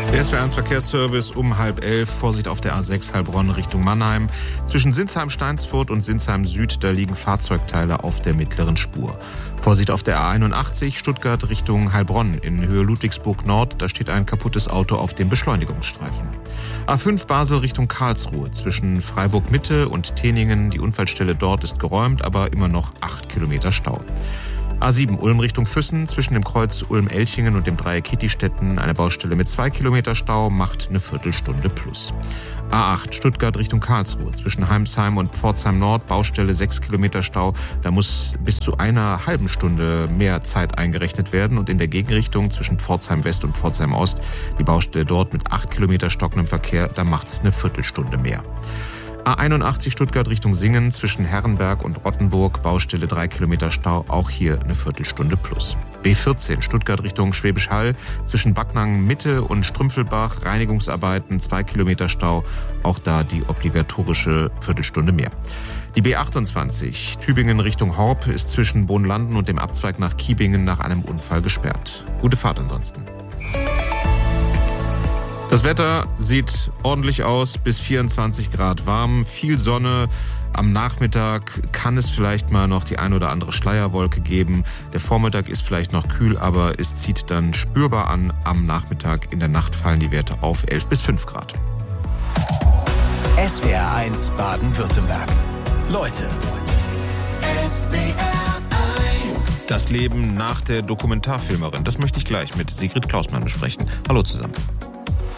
Der SWR1 Verkehrsservice um 10:30. Vorsicht auf der A6 Heilbronn Richtung Mannheim. Zwischen Sinsheim-Steinsfurt und Sinsheim Süd, da liegen Fahrzeugteile auf der mittleren Spur. Vorsicht auf der A81 Stuttgart Richtung Heilbronn in Höhe Ludwigsburg Nord. Da steht ein kaputtes Auto auf dem Beschleunigungsstreifen. A5 Basel Richtung Karlsruhe. Zwischen Freiburg Mitte und Teningen. Die Unfallstelle dort ist geräumt, aber immer noch 8 Kilometer Stau. A7 Ulm Richtung Füssen, zwischen dem Kreuz Ulm-Elchingen und dem Dreieck Kittistetten eine Baustelle mit 2 Kilometer Stau, macht eine Viertelstunde plus. A8 Stuttgart Richtung Karlsruhe, zwischen Heimsheim und Pforzheim Nord, Baustelle 6 Kilometer Stau. Da muss bis zu einer halben Stunde mehr Zeit eingerechnet werden. Und in der Gegenrichtung zwischen Pforzheim West und Pforzheim Ost, die Baustelle dort mit 8 Kilometer stockendem Verkehr, da macht es eine Viertelstunde mehr. A81 Stuttgart Richtung Singen, zwischen Herrenberg und Rottenburg, Baustelle 3 Kilometer Stau, auch hier eine Viertelstunde plus. B14 Stuttgart Richtung Schwäbisch Hall, zwischen Backnang Mitte und Strümpfelbach, Reinigungsarbeiten, 2 Kilometer Stau, auch da die obligatorische Viertelstunde mehr. Die B28 Tübingen Richtung Horb ist zwischen Bohnlanden und dem Abzweig nach Kiebingen nach einem Unfall gesperrt. Gute Fahrt ansonsten. Das Wetter sieht ordentlich aus, bis 24 Grad warm, viel Sonne. Am Nachmittag kann es vielleicht mal noch die ein oder andere Schleierwolke geben. Der Vormittag ist vielleicht noch kühl, aber es zieht dann spürbar an. Am Nachmittag, in der Nacht fallen die Werte auf 11 bis 5 Grad. SWR1 Baden-Württemberg. Leute. SWR1. Das Leben nach der Dokumentarfilmerin, das möchte ich gleich mit Sigrid Klausmann besprechen. Hallo zusammen.